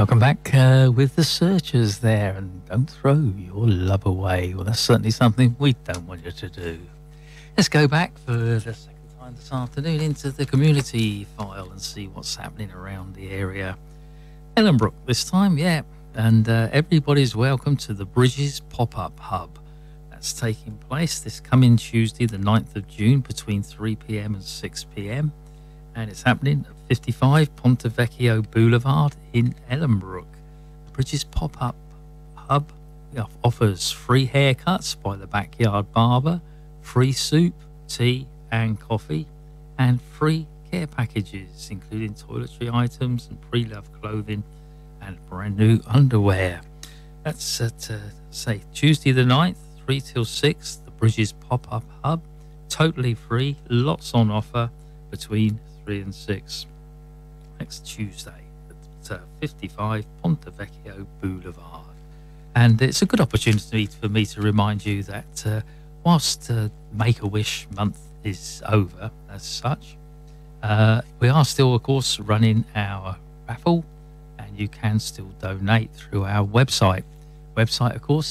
welcome back with the Searchers there, and don't throw your love away. Well, that's certainly something we don't want you to do. Let's go back for the second time this afternoon into the community file and see what's happening around the area. Ellenbrook this time, yeah, and everybody's welcome to the Bridges Pop-Up Hub. That's taking place this coming Tuesday, the 9th of June, between 3 p.m. and 6 p.m. And it's happening at 55 Ponte Vecchio Boulevard in Ellenbrook. The Bridges Pop-Up Hub offers free haircuts by the Backyard Barber, free soup, tea and coffee, and free care packages, including toiletry items and pre-loved clothing and brand new underwear. That's at, Tuesday the 9th, 3 till 6, the Bridges Pop-Up Hub. Totally free, lots on offer between 3 and 6 next Tuesday at 55 Ponte Vecchio Boulevard. And it's a good opportunity for me to remind you that whilst Make-A-Wish month is over as such, we are still, of course, running our raffle, and you can still donate through our website. Website, of course,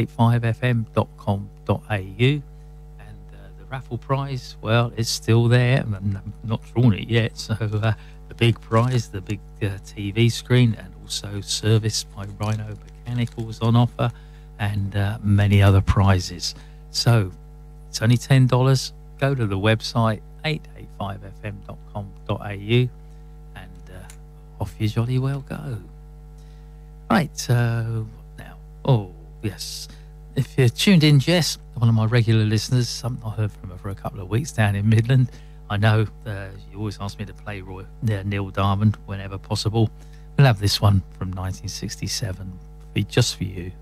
885fm.com.au. Raffle prize, well, it's still there. I'm not drawn it yet, so the big prize, the big TV screen, and also service by Rhino Mechanicals on offer, and many other prizes. So it's only $10. Go to the website 885fm.com.au and off you jolly well go. Right, so now, oh yes, if you're tuned in, Jess, one of my regular listeners, something I heard from her for a couple of weeks down in Midland. I know you always ask me to play Neil Diamond whenever possible. We'll have this one from 1967 just for you.